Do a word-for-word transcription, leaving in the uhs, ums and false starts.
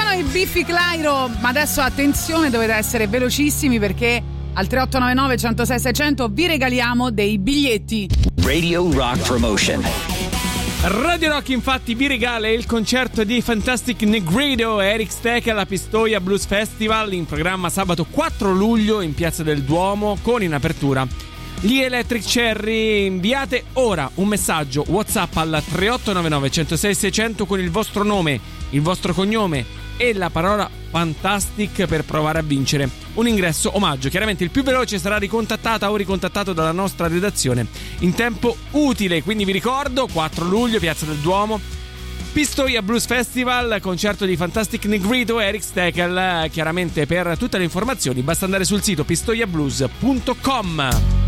Erano i Biffy Clyro, ma adesso attenzione, dovete essere velocissimi perché al tre otto nove nove, centosei, seicento vi regaliamo dei biglietti. Radio Rock Promotion. Radio Rock infatti vi regala il concerto di Fantastic Negredo e Eric Steckel alla Pistoia Blues Festival, in programma sabato quattro luglio in Piazza del Duomo, con in apertura gli Electric Cherry. Inviate ora un messaggio WhatsApp al tre otto nove nove, centosei, seicento con il vostro nome, il vostro cognome e la parola Fantastic per provare a vincere un ingresso omaggio. Chiaramente il più veloce sarà ricontattata o ricontattato dalla nostra redazione in tempo utile. Quindi vi ricordo, quattro luglio, Piazza del Duomo, Pistoia Blues Festival, concerto di Fantastic Negredo e Eric Steckel. Chiaramente per tutte le informazioni basta andare sul sito pistoia blues punto com.